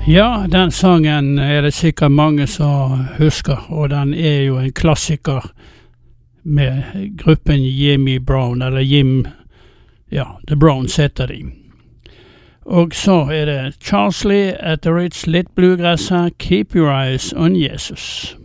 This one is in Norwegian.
Ja, den sangen er det sikkert mange som husker, og den er jo en klassiker med gruppen Jimmy Brown, eller The Browns heter de. Og så er det Charles Lee, Etheridge, litt bluegrass her, Keep Your Eyes on Jesus.